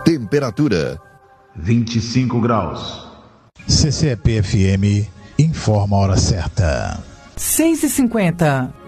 Temperatura 25 graus. CCP-FM informa a hora certa. 6h50.